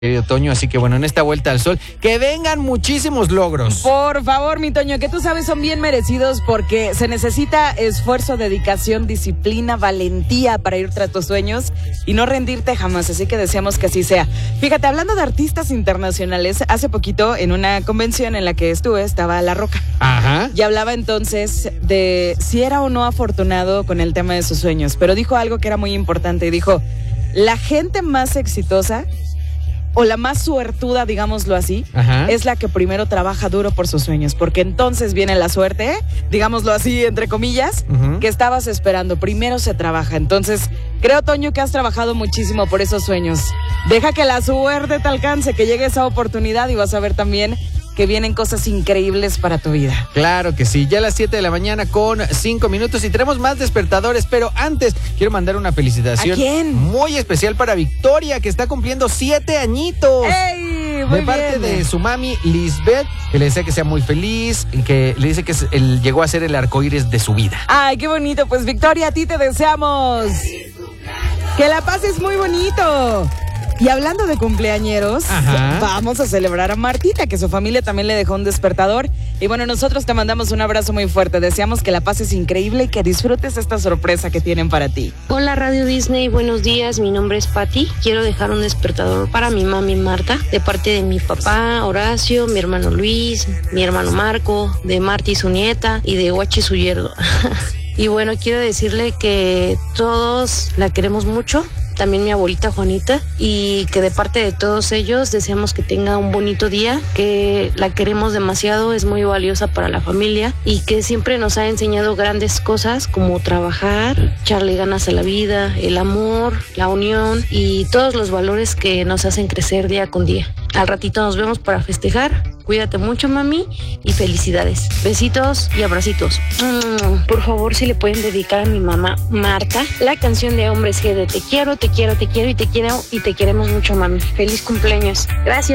Toño, así que bueno, en esta vuelta al sol, que vengan muchísimos logros. Por favor, mi Toño, que tú sabes son bien merecidos porque se necesita esfuerzo, dedicación, disciplina, valentía para ir tras tus sueños y no rendirte jamás, así que deseamos que así sea. Fíjate, hablando de artistas internacionales, hace poquito en una convención en la que estuve estaba La Roca. Ajá. Y hablaba entonces de si era o no afortunado con el tema de sus sueños, pero dijo algo que era muy importante y dijo, la gente más exitosa o la más suertuda, digámoslo así, es la que primero trabaja duro por sus sueños, porque entonces viene la suerte, digámoslo así, entre comillas, que estabas esperando. Primero se trabaja. Entonces, creo, Toño, que has trabajado muchísimo por esos sueños. Deja que la suerte te alcance, que llegue esa oportunidad y vas a ver también que vienen cosas increíbles para tu vida. Claro que sí, ya a las 7 de la mañana con 5 minutos y tenemos más despertadores, pero antes quiero mandar una felicitación. ¿A quién? Muy especial para Victoria, que está cumpliendo 7 añitos. ¡Ey! Muy de parte bien. de su mami, Lisbeth, que le desea que sea muy feliz, y que le dice que llegó a ser el arcoíris de su vida. Ay, qué bonito. Pues Victoria, a ti te deseamos que la pases muy bonito. Y hablando de cumpleañeros, vamos a celebrar a Martita, que su familia también le dejó un despertador. Y bueno, nosotros te mandamos un abrazo muy fuerte. Deseamos que la pases increíble y que disfrutes esta sorpresa que tienen para ti. Hola Radio Disney, buenos días, mi nombre es Patti. Quiero dejar un despertador para mi mami Marta, de parte de mi papá Horacio, mi hermano Luis, mi hermano Marco, de Marti su nieta y de Guachi su yerno. Y bueno, quiero decirle que todos la queremos mucho, también mi abuelita Juanita, y que de parte de todos ellos deseamos que tenga un bonito día, que la queremos demasiado, es muy valiosa para la familia y que siempre nos ha enseñado grandes cosas como trabajar, echarle ganas a la vida, el amor, la unión y todos los valores que nos hacen crecer día con día. Al ratito nos vemos para festejar. Cuídate mucho, mami, y felicidades. Besitos y abracitos. Por favor, si le pueden dedicar a mi mamá Marta la canción de Hombres G de Te quiero, te quiero, te quiero y te quiero y te queremos mucho, mami. Feliz cumpleaños. Gracias.